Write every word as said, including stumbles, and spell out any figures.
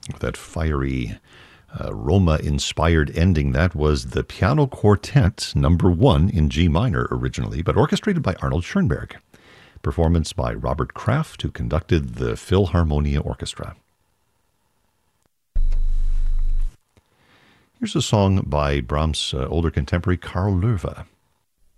That fiery uh, Roma-inspired ending, that was the Piano Quartet, number one in G minor originally, but orchestrated by Arnold Schoenberg. Performance by Robert Kraft, who conducted the Philharmonia Orchestra. Here's a song by Brahms' uh, older contemporary Karl Löwe.